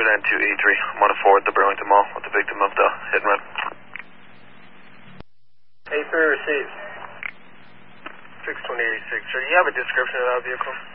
Navy 9283. I'm on a forward the Burlington Mall with the victim of the hit and run. A3 received. 62086. Sir, do you have a description of that vehicle?